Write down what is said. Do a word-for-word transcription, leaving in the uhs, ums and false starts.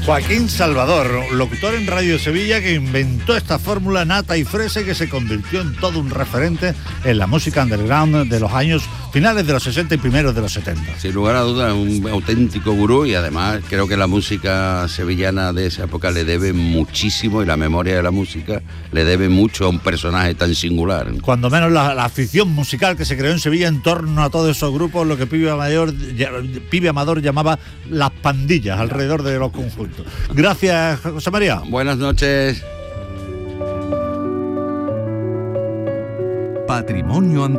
Joaquín Salvador, locutor en Radio Sevilla, que inventó esta fórmula nata y fresa y que se convirtió en todo un referente en la música underground de los años finales de los sesenta y primeros de los setenta. Sin lugar a dudas, un auténtico gurú, y además creo que la música sevillana de esa época le debe muchísimo, y la memoria de la música le debe mucho a un personaje tan singular. Cuando menos la, la afición musical que se creó en Sevilla en torno a todos esos grupos, lo que Pibe Mayor, Pibe Amador llamaba las pandillas alrededor de los conjuntos. Gracias, José María. Buenas noches. Patrimonio andaluz.